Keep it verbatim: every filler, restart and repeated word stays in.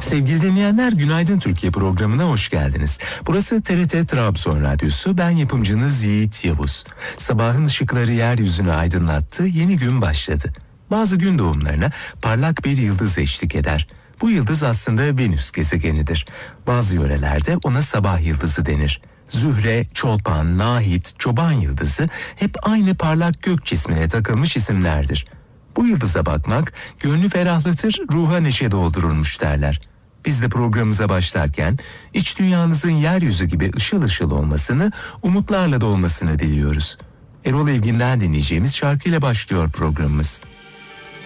Sevgili dinleyenler, Günaydın Türkiye programına hoş geldiniz. Burası T R T Trabzon Radyosu, ben yapımcınız Yiğit Yavuz. Sabahın ışıkları yeryüzünü aydınlattı, yeni gün başladı. Bazı gün doğumlarına parlak bir yıldız eşlik eder. Bu yıldız aslında Venüs gezegenidir. Bazı yörelerde ona sabah yıldızı denir. Zühre, Çolpan, Nahit, Çoban yıldızı hep aynı parlak gök cismine takılmış isimlerdir. Bu yıldıza bakmak gönlü ferahlatır, ruha neşe doldururmuş derler. Biz de programımıza başlarken iç dünyanızın yeryüzü gibi ışıl ışıl olmasını, umutlarla dolmasını diliyoruz. Erol Evgin'den dinleyeceğimiz şarkıyla başlıyor programımız.